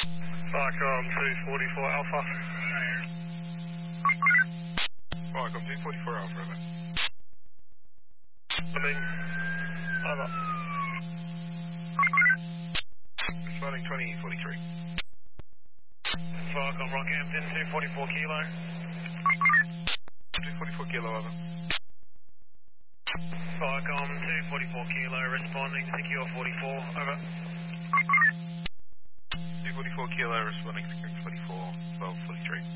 Farcom 244 Alpha. Farcom 244 Alpha, over. Responding. Over. Responding 2043. Farcom Rockhampton 244 Kilo. 244 Kilo, over. Farcom 244 Kilo responding to Secure 44. Over. 244 Kilo responding to 44, 1243.